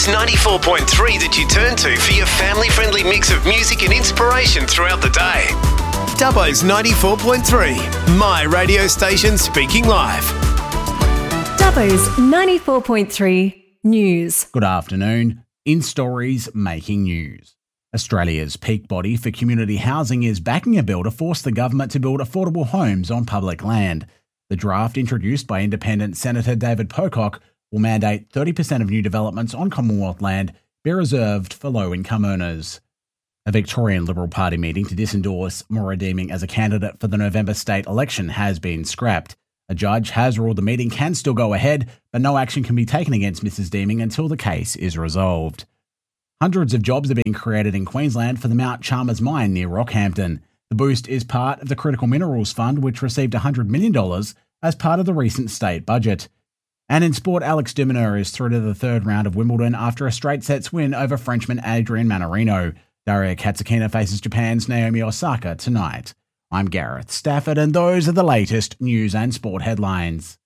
Dubbo's 94.3 that you turn to for your family-friendly mix of music and inspiration throughout the day. Dubbo's 94.3, my radio station speaking live. Dubbo's 94.3 News. Good afternoon. In Stories Making News. Australia's peak body for community housing is backing a bill to force the government to build affordable homes on public land. The draft, introduced by Independent Senator David Pocock, will mandate 30% of new developments on Commonwealth land be reserved for low-income earners. A Victorian Liberal Party meeting to disendorse Maura Deeming as a candidate for the November state election has been scrapped. A judge has ruled the meeting can still go ahead, but no action can be taken against Mrs Deeming until the case is resolved. Hundreds of jobs are being created in Queensland for the Mount Chalmers mine near Rockhampton. The boost is part of the Critical Minerals Fund, which received $100 million as part of the recent state budget. And in sport, Alex de Minaur is through to the third round of Wimbledon after a straight sets win over Frenchman Adrian Manarino. Daria Katsukina faces Japan's Naomi Osaka tonight. I'm Gareth Stafford, and those are the latest news and sport headlines.